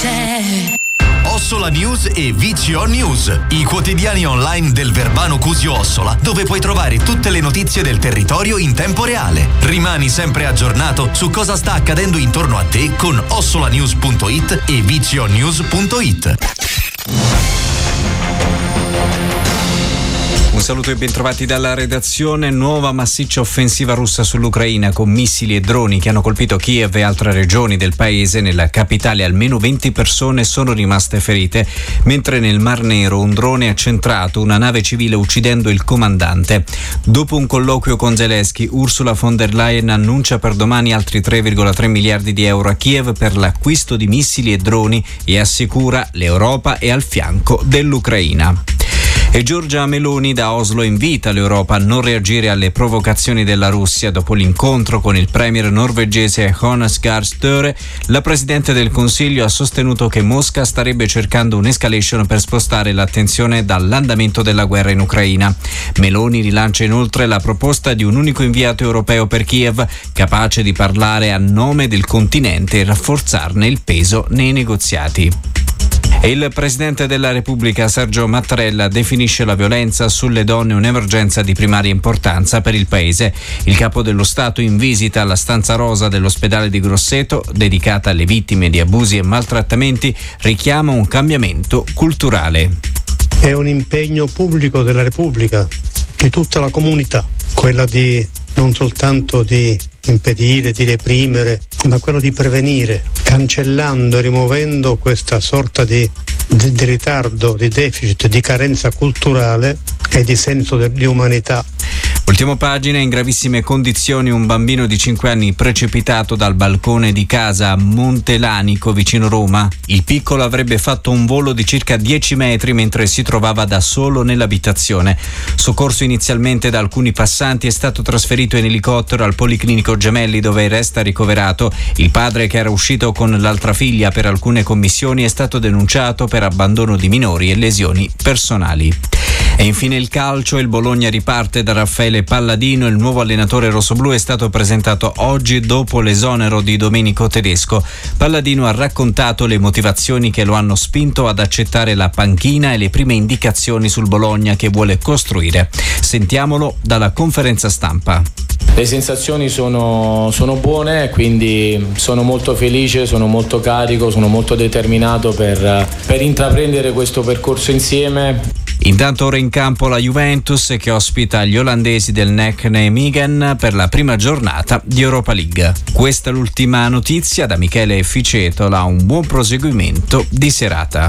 c'è. Ossola News e VCO News, i quotidiani online del Verbano Cusio Ossola, dove puoi trovare tutte le notizie del territorio in tempo reale. Rimani sempre aggiornato su cosa sta accadendo intorno a te con ossolanews.it e vconews.it. Un saluto e bentrovati dalla redazione. Nuova massiccia offensiva russa sull'Ucraina con missili e droni che hanno colpito Kiev e altre regioni del paese. Nella capitale almeno 20 persone sono rimaste ferite, mentre nel Mar Nero un drone ha centrato una nave civile uccidendo il comandante. Dopo un colloquio con Zelensky, Ursula von der Leyen annuncia per domani altri 3,3 miliardi di euro a Kiev per l'acquisto di missili e droni e assicura l'Europa è al fianco dell'Ucraina. E Giorgia Meloni da Oslo invita l'Europa a non reagire alle provocazioni della Russia. Dopo l'incontro con il premier norvegese Jonas Gahr Støre, la Presidente del Consiglio ha sostenuto che Mosca starebbe cercando un'escalation per spostare l'attenzione dall'andamento della guerra in Ucraina. Meloni rilancia inoltre la proposta di un unico inviato europeo per Kiev, capace di parlare a nome del continente e rafforzarne il peso nei negoziati. E il Presidente della Repubblica Sergio Mattarella definisce la violenza sulle donne un'emergenza di primaria importanza per il Paese. Il Capo dello Stato in visita alla stanza rosa dell'ospedale di Grosseto, dedicata alle vittime di abusi e maltrattamenti, richiama un cambiamento culturale. È un impegno pubblico della Repubblica, di tutta la comunità, quella di non soltanto di impedire, di reprimere, ma quello di prevenire, cancellando e rimuovendo questa sorta di ritardo, di deficit, di carenza culturale e di senso di umanità. Ultima pagina, in gravissime condizioni un bambino di 5 anni precipitato dal balcone di casa a Montelanico vicino Roma. Il piccolo avrebbe fatto un volo di circa 10 metri mentre si trovava da solo nell'abitazione. Soccorso inizialmente da alcuni passanti, è stato trasferito in elicottero al Policlinico Gemelli, dove resta ricoverato. Il padre, che era uscito con l'altra figlia per alcune commissioni, è stato denunciato per abbandono di minori e lesioni personali. E infine il calcio, il Bologna riparte da Raffaele Palladino. Il nuovo allenatore rossoblù è stato presentato oggi dopo l'esonero di Domenico Tedesco. Palladino ha raccontato le motivazioni che lo hanno spinto ad accettare la panchina e le prime indicazioni sul Bologna che vuole costruire. Sentiamolo dalla conferenza stampa. Le sensazioni sono buone, quindi sono molto felice, sono molto carico, sono molto determinato per intraprendere questo percorso insieme. Intanto ora in campo la Juventus, che ospita gli olandesi del NEC Nijmegen per la prima giornata di Europa League. Questa è l'ultima notizia da Michele Ficetola. Un buon proseguimento di serata.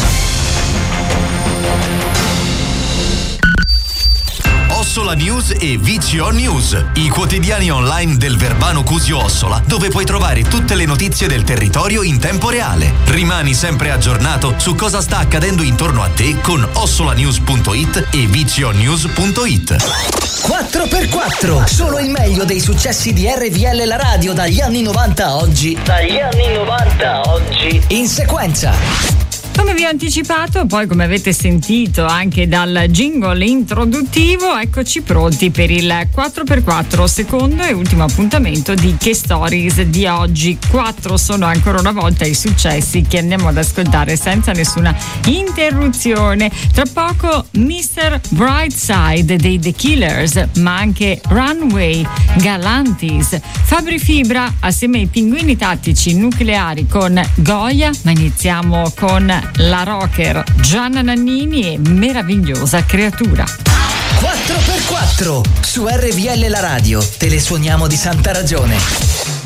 Ossola News e VCO News, i quotidiani online del Verbano Cusio Ossola, dove puoi trovare tutte le notizie del territorio in tempo reale. Rimani sempre aggiornato su cosa sta accadendo intorno a te con ossolanews.it e vconews.it. 4x4, solo il meglio dei successi di RVL la radio dagli anni 90 a oggi. In sequenza. Come vi ho anticipato, poi come avete sentito anche dal jingle introduttivo, eccoci pronti per il 4x4, secondo e ultimo appuntamento di Che Stories di oggi. 4 sono ancora una volta i successi che andiamo ad ascoltare senza nessuna interruzione. Tra poco Mr. Brightside dei The Killers, ma anche Runway, Galantis, Fabri Fibra assieme ai Pinguini Tattici Nucleari con Goya, ma iniziamo con la rocker Gianna Nannini e Meravigliosa Creatura. 4x4 su RVL la radio, te le suoniamo di santa ragione.